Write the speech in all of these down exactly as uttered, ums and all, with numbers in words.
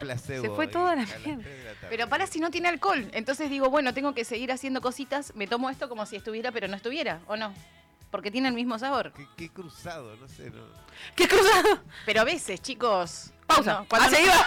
placebo. Se fue ahí, toda la a las mierda. tres de la tarde. Pero para si no tiene alcohol. Entonces digo, bueno, tengo que seguir haciendo cositas. Me tomo esto como si estuviera, pero no estuviera, ¿o no? Porque tiene el mismo sabor. Qué, qué cruzado, no sé. No. ¡Qué cruzado! Pero a veces, chicos. Pausa. Cuando, cuando, Ah, se no, iba.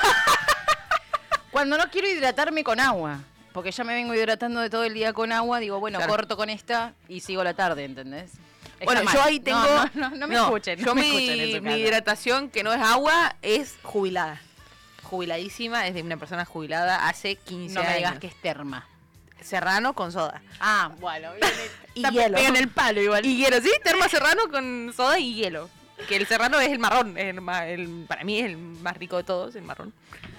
cuando no quiero hidratarme con agua. Porque ya me vengo hidratando de todo el día con agua. Digo, bueno, Claro. corto con esta y sigo la tarde, ¿entendés? Está Bueno, mal. yo ahí tengo... No, no, no, no me escuchen. Yo no me mi, escuchen en su mi casa. hidratación, que no es agua, es jubilada. Jubiladísima, es de una persona jubilada hace quince No me años. digas que es terma. Serrano con soda. Ah, bueno. Y Está hielo. pega en el palo igual. Y hielo, sí, terma serrano con soda y hielo. Que el serrano es el marrón, el, ma- el- para mí es el más rico de todos, el marrón.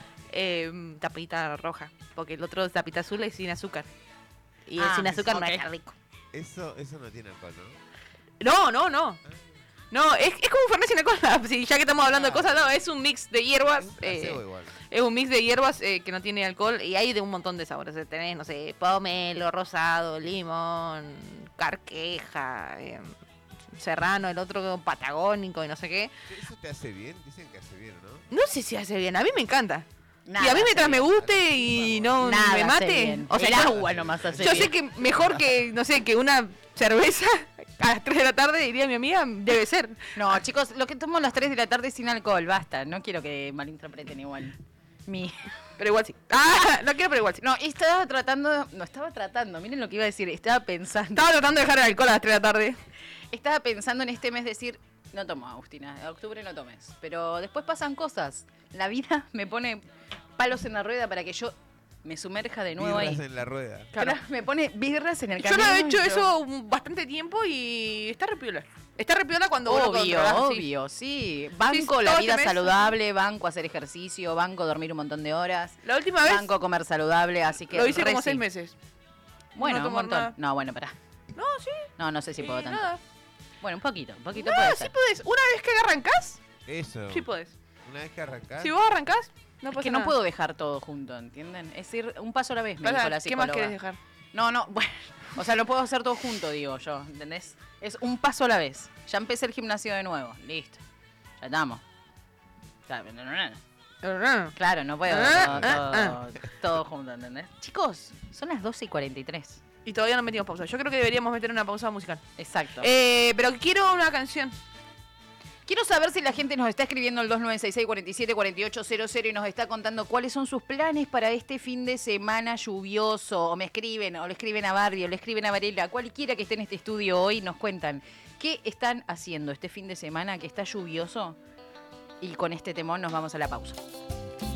Eh, tapita roja, porque el otro tapita azul es sin azúcar. Y el Ah, sin azúcar ok. no es tan rico. Eso, eso no tiene alcohol, ¿no? No, no, no. No, es, es como un Fernet sin alcohol. Sí, ya que estamos hablando de cosas, no, es un mix de hierbas. Es un eh, placebo igual. Es un mix de hierbas eh, que no tiene alcohol y hay de un montón de sabores. O sea, tenés, no sé, pomelo, rosado, limón, carqueja, eh, serrano, el otro patagónico y no sé qué. ¿Eso te hace bien? Dicen que hace bien, ¿no? No sé si hace bien, a mí me encanta. Nada y a mí hace mientras me bien. guste y no Nada me hace mate. bien. O sea, el yo- agua nomás hace yo bien. sé que mejor que, no sé, que una cerveza a las tres de la tarde, diría mi amiga, debe ser. No, chicos, lo que tomo a las tres de la tarde es sin alcohol, basta. No quiero que malinterpreten igual. Mi... Pero igual sí. Ah, no quiero, pero igual sí. No, estaba tratando... No, estaba tratando, miren lo que iba a decir. Estaba pensando... Estaba tratando de dejar el alcohol a las tres de la tarde. Estaba pensando en este mes decir... No tomo, Agustina, en octubre no tomes. Pero después pasan cosas. La vida me pone palos en la rueda para que yo me sumerja de nuevo Birras ahí. en la rueda. Claro. Pero me pone birras en el Yo camino. lo he hecho y yo- eso un- bastante tiempo y está repiola. Está repiola cuando vos lo Obvio, controlás así. obvio, sí. Banco Sí, la todo vida este mes. saludable, banco hacer ejercicio, banco dormir un montón de horas, La última vez banco comer saludable, así que... lo hice re como sí. seis meses. Bueno, no un tomar montón. nada. No, bueno, pará. No, sí. No, no sé si puedo y tanto. nada. Bueno, un poquito, un poquito No, puede sí ser. podés. Una vez que arrancás, Eso. sí podés. Una vez que arrancás. Si vos arrancás, no Es pasa que no nada. puedo dejar todo junto, ¿entienden? Es ir un paso a la vez, me Pará, dijo la ¿qué psicóloga. más querés dejar? No, no, bueno, o sea, lo puedo hacer todo junto, digo yo, ¿entendés? Es un paso a la vez. Ya empecé el gimnasio de nuevo, listo. Ya estamos. Claro, no, no, no. Claro, no puedo Ah, todo, ah, todo, todo junto, ¿entendés? Chicos, son las doce y cuarenta y tres. Y todavía no metimos pausa. Yo creo que deberíamos meter una pausa musical. Exacto. Eh, pero quiero una canción. Quiero saber si la gente nos está escribiendo al dos nueve seis seis, cuatro siete, cuatro ocho cero cero y nos está contando cuáles son sus planes para este fin de semana lluvioso. O me escriben, o le escriben a Barbie, o le escriben a Varela, cualquiera que esté en este estudio hoy, nos cuentan qué están haciendo este fin de semana que está lluvioso. Y con este temón nos vamos a la pausa.